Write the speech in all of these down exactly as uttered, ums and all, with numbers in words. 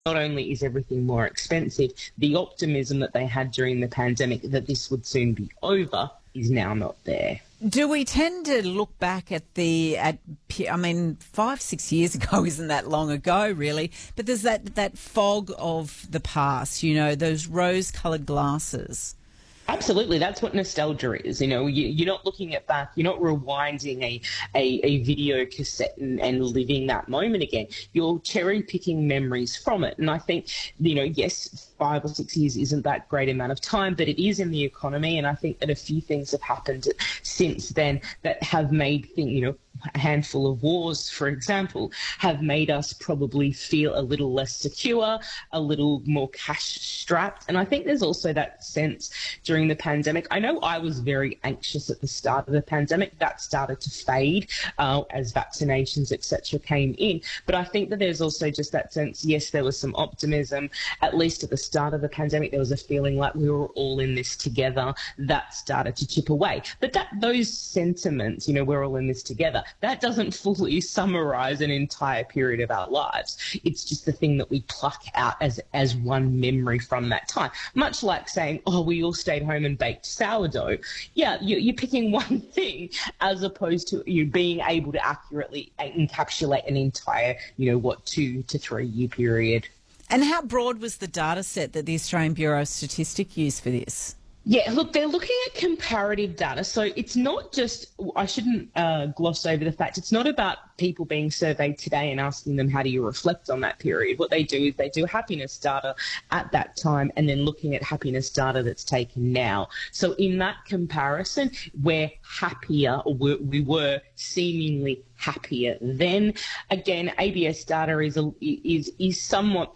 not only is everything more expensive, the optimism that they had during the pandemic that this would soon be over is now not there. Do we tend to look back at the, at I mean, five, six years ago isn't that long ago, really, but there's that, that fog of the past, you know, those rose-coloured glasses. Absolutely, that's what nostalgia is. You know, you, you're not looking at back, you're not rewinding a, a, a video cassette and, and living that moment again. You're cherry picking memories from it. And I think, you know, yes, five or six years isn't that great amount of time, but it is in the economy. And I think that a few things have happened since then that have made things, you know, a handful of wars, for example, have made us probably feel a little less secure, a little more cash-strapped. And I think there's also that sense during the pandemic. I know I was very anxious at the start of the pandemic. That started to fade uh, as vaccinations, et cetera, came in. But I think that there's also just that sense, yes, there was some optimism. At least at the start of the pandemic, there was a feeling like we were all in this together. That started to chip away. But that those sentiments, you know, we're all in this together, that doesn't fully summarise an entire period of our lives. It's just the thing that we pluck out as as one memory from that time. Much like saying, oh, we all stayed home and baked sourdough. Yeah, you, you're picking one thing as opposed to you being able to accurately encapsulate an entire, you know, what, two to three year period. And how broad was the data set that the Australian Bureau of Statistics used for this? Yeah, look, they're looking at comparative data. So it's not just, I shouldn't uh, gloss over the fact, it's not about people being surveyed today and asking them how do you reflect on that period. What they do is they do happiness data at that time and then looking at happiness data that's taken now. So in that comparison, we're happier, or we're, we were seemingly happier then. Again, A B S data is a, is is somewhat...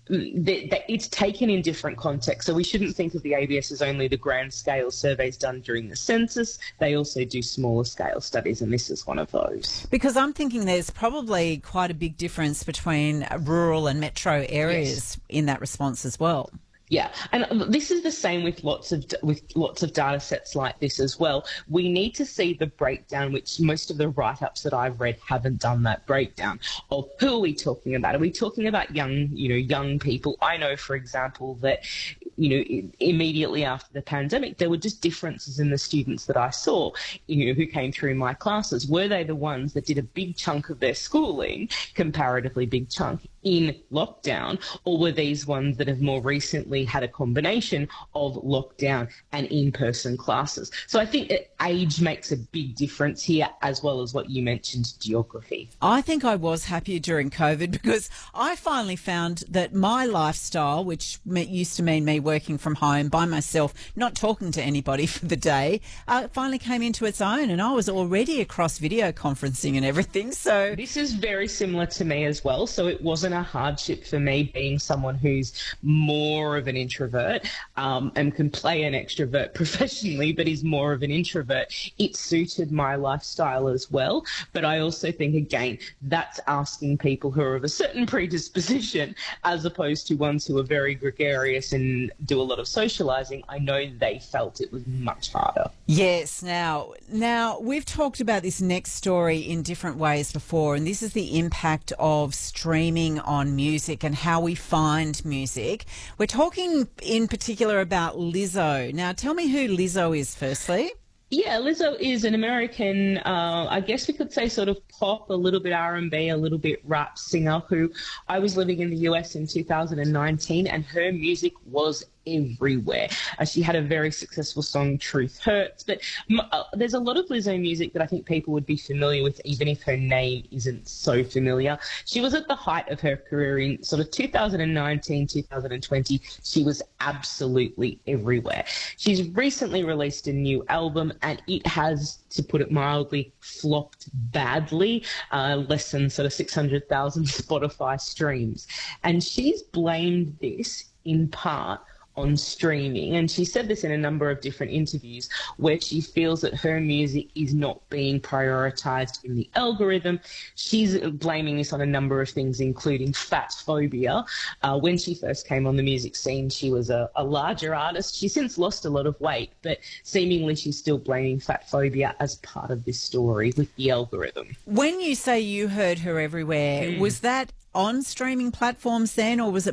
it's taken in different contexts. So we shouldn't think of the A B S as only the grand scale surveys done during the census. They also do smaller scale studies, and this is one of those. Because I'm thinking there's probably quite a big difference between rural and metro areas yes. in that response as well. Yeah, and this is the same with lots of with lots of data sets like this as well. We need to see the breakdown, which most of the write-ups that I've read haven't done that breakdown of who are we talking about? Are we talking about young, you know, young people? I know, for example, that, you know, immediately after the pandemic, there were just differences in the students that I saw, you know, who came through my classes. Were they the ones that did a big chunk of their schooling, comparatively big chunk, in lockdown, or were these ones that have more recently had a combination of lockdown and in-person classes? So I think that age makes a big difference here, as well as what you mentioned, geography. I think I was happier during COVID because I finally found that my lifestyle, which used to mean me working from home by myself, not talking to anybody for the day, uh, finally came into its own, and I was already across video conferencing and everything. So this is very similar to me as well. So it wasn't a hardship for me being someone who's more of an introvert um, and can play an extrovert professionally, but is more of an introvert. It suited my lifestyle as well. But I also think, again, that's asking people who are of a certain predisposition as opposed to ones who are very gregarious and do a lot of socialising. I know they felt it was much harder. Yes. Now, now we've talked about this next story in different ways before, and this is the impact of streaming on music and how we find music. We're talking in particular about Lizzo. Now, tell me who Lizzo is firstly. Yeah, Lizzo is an American, uh, I guess we could say sort of pop, a little bit R and B, a little bit rap singer who I was living in the U S in two thousand nineteen, and her music was everywhere. Uh, she had a very successful song, Truth Hurts, but uh, there's a lot of Lizzo music that I think people would be familiar with, even if her name isn't so familiar. She was at the height of her career in sort of two thousand nineteen, two thousand twenty. She was absolutely everywhere. She's recently released a new album, and it has, to put it mildly, flopped badly, uh, less than sort of six hundred thousand Spotify streams. And she's blamed this in part on streaming. And she said this in a number of different interviews where she feels that her music is not being prioritised in the algorithm. She's blaming this on a number of things, including fat phobia. Uh, when she first came on the music scene, she was a, a larger artist. She's since lost a lot of weight, but seemingly she's still blaming fat phobia as part of this story with the algorithm. When you say you heard her everywhere, mm. was that on streaming platforms then, or was it